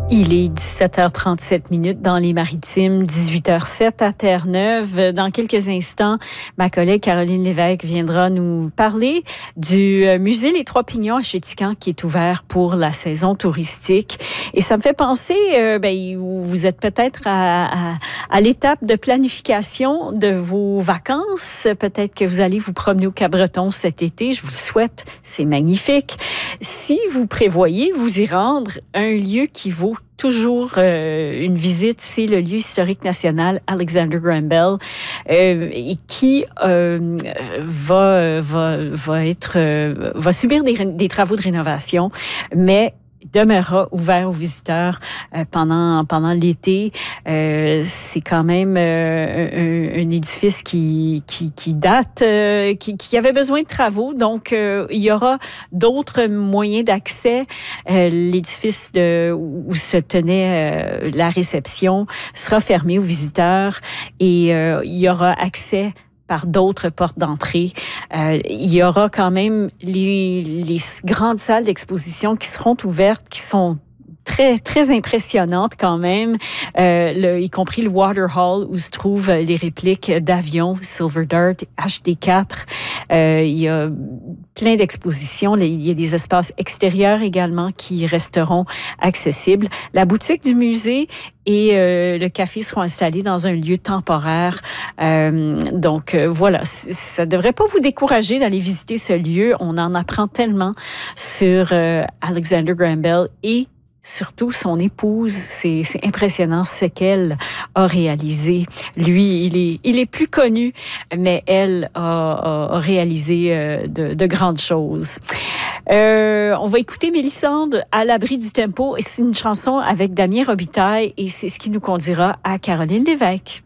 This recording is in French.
Il est 17h37 dans les Maritimes, 18h07 à Terre-Neuve. Dans quelques instants, ma collègue Caroline Lévesque viendra nous parler du musée Les Trois Pignons à Chéticamp qui est ouvert pour la saison touristique. Et ça me fait penser, vous êtes peut-être à l'étape de planification de vos vacances. Peut-être que vous allez vous promener au Cap-Breton cet été. Je vous le souhaite, c'est magnifique. Si vous prévoyez vous y rendre, un lieu qui vaut toujours une visite, c'est le lieu historique national Alexander Graham Bell, et qui va subir des travaux de rénovation, mais demeurera ouvert aux visiteurs pendant l'été. C'est quand même un édifice qui date, qui avait besoin de travaux. Donc, il y aura d'autres moyens d'accès. L'édifice où se tenait la réception sera fermé aux visiteurs et il y aura accès par d'autres portes d'entrée. Il y aura quand même les grandes salles d'exposition qui seront ouvertes, qui sont très, très impressionnantes quand même, y compris le Water Hall où se trouvent les répliques d'avions Silver Dart, HD4. Il y a plein d'expositions. Il y a des espaces extérieurs également qui resteront accessibles. La boutique du musée et le café seront installés dans un lieu temporaire. Donc voilà, ça devrait pas vous décourager d'aller visiter ce lieu. On en apprend tellement sur Alexander Graham Bell et surtout son épouse. C'est impressionnant ce qu'elle a réalisé. Lui, il est plus connu, mais elle a réalisé de grandes choses. On va écouter Mélissande, À l'abri du tempo. C'est une chanson avec Damien Robitaille et c'est ce qui nous conduira à Caroline Lévesque.